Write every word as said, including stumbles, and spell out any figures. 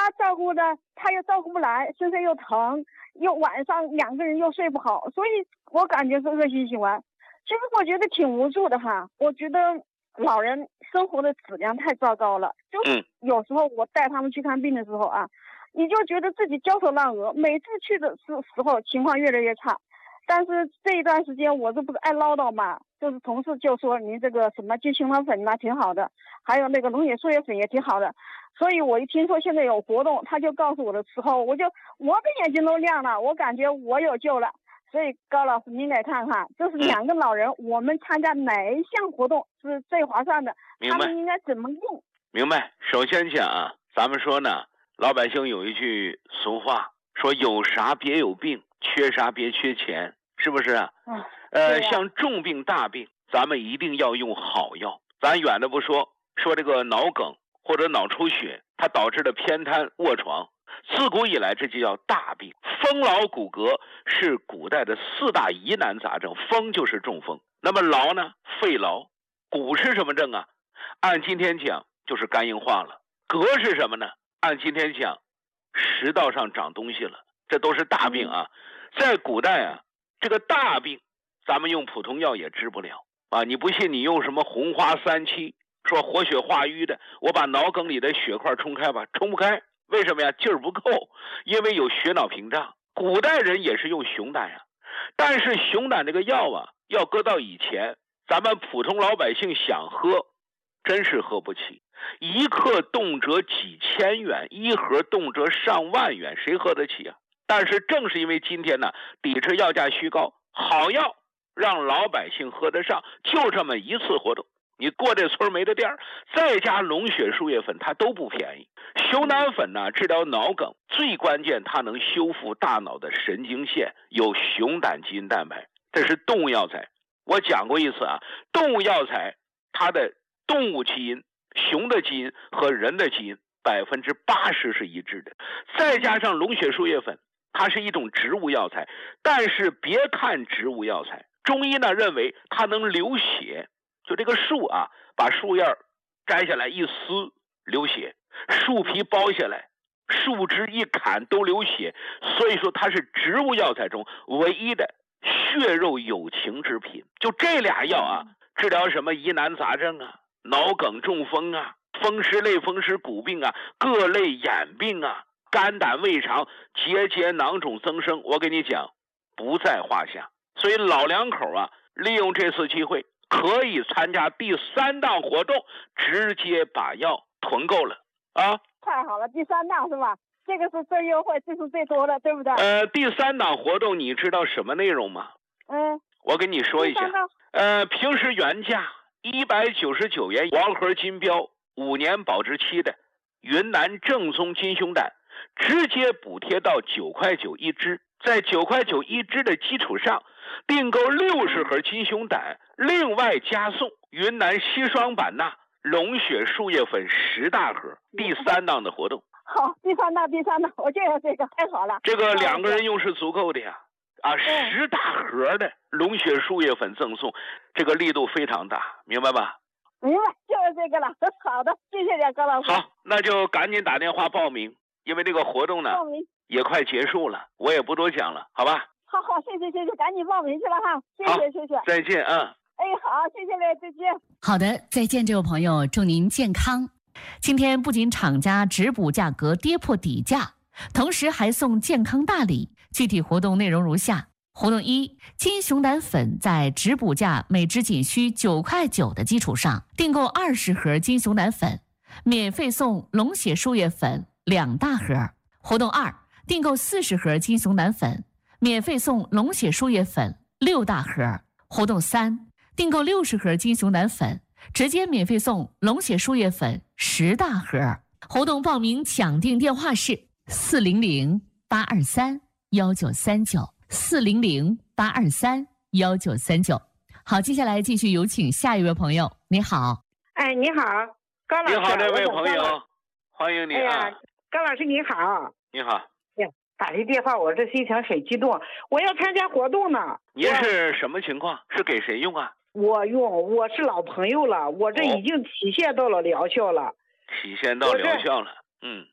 他照顾的他又照顾不来，身上又疼，又晚上两个人又睡不好，所以我感觉是恶性循环。其实我觉得挺无助的哈，我觉得老人生活的质量太糟糕了，就是有时候我带他们去看病的时候啊，你就觉得自己焦头烂额，每次去的时时候情况越来越差。但是这一段时间我这不是爱唠叨嘛，就是同事就说您这个什么金熊脑粉呐挺好的，还有那个龙血树叶粉也挺好的，所以我一听说现在有活动，他就告诉我的时候，我就我的眼睛都亮了，我感觉我有救了。所以高老师您来看看，就是两个老人，嗯、我们参加哪一项活动是最划算的？他们应该怎么用？ 明白。首先讲啊，咱们说呢，老百姓有一句俗话，说有啥别有病，缺啥别缺钱，是不是啊？嗯、呃，像重病大病，咱们一定要用好药。咱远的不说，说这个脑梗或者脑出血，它导致的偏瘫卧床。自古以来，这就叫大病。风劳骨骼是古代的四大疑难杂症，风就是中风。那么劳呢？肺劳。骨是什么症啊？按今天讲就是肝硬化了。膈是什么呢？按今天讲，食道上长东西了。这都是大病啊。在古代啊，这个大病咱们用普通药也治不了啊。你不信，你用什么红花三七，说活血化瘀的，我把脑梗里的血块冲开吧，冲不开。为什么呀？劲儿不够，因为有血脑屏障。古代人也是用熊胆呀，但是熊胆这个药啊，要搁到以前，咱们普通老百姓想喝，真是喝不起。一克动辄几千元，一盒动辄上万元，谁喝得起啊？但是正是因为今天呢，抵制药价虚高，好药让老百姓喝得上，就这么一次活动。你过这村没得店儿，再加龙血树叶粉，它都不便宜。熊胆粉呢，治疗脑梗最关键，它能修复大脑的神经线，有熊胆基因蛋白，这是动物药材。我讲过一次啊，动物药材它的动物基因，熊的基因和人的基因百分之八十是一致的。再加上龙血树叶粉，它是一种植物药材，但是别看植物药材，中医呢认为它能流血。就这个树啊，把树叶摘下来一撕流血，树皮剥下来，树枝一砍都流血，所以说它是植物药材中唯一的血肉有情之品。就这俩药啊，治疗什么疑难杂症啊，脑梗中风啊，风湿类风湿骨病啊，各类眼病啊，肝胆胃肠结节囊肿增生，我跟你讲不在话下。所以老两口啊，利用这次机会可以参加第三档活动，直接把药囤够了啊！ 太好了，第三档是吧？这个是最优惠，这是最多的，对不对？ 呃，第三档活动你知道什么内容吗？ 嗯， 我跟你说一下。呃，平时原价一百九十九元，王盒金标五年保质期的云南正宗金熊胆，直接补贴到九块九一支，在九块九一支的基础上，订购六十盒金熊胆，另外加送云南硒霜版钠、龙血树叶粉十大盒。第三档的活动。 好，第三档，第三档，我就要这个，太好了。 这个两个人用是足够的呀，啊，十大盒的龙血树叶粉赠送，这个力度非常大，明白吧？ 明白，就是这个了。好的，谢谢你，高老师。 好，那就赶紧打电话报名，因为这个活动呢也快结束了，我也不多讲了，好吧？ 好好，谢谢谢谢，赶紧报名去了哈，谢谢谢谢， 再见啊。 哎，好，谢谢你，再见。 好的，再见，这位朋友，祝您健康。今天不仅厂家直补价格跌破底价，同时还送健康大礼。具体活动内容如下：活动一，金熊胆粉在直补价每支仅需九块九的基础上，订购二十盒金熊胆粉，免费送龙血树叶粉两大盒。活动二，订购四十盒金熊胆粉，免费送龙血树叶粉六大盒。活动三，订购六十盒金熊胆粉，直接免费送龙血树叶粉十大盒。活动报名抢订电话是四零零八二三幺九三九四零零八二三幺九三九。好，接下来继续有请下一位朋友。你好。 哎，你好，高老师。 你好，这位朋友，欢迎你啊。哎呀， 高老师你好。 你好。 呀，打这电话我这心情很激动，我要参加活动呢。 您是什么情况？是给谁用啊？ 我用，我是老朋友了，我这已经体现到了疗效了。 体现到疗效了，嗯。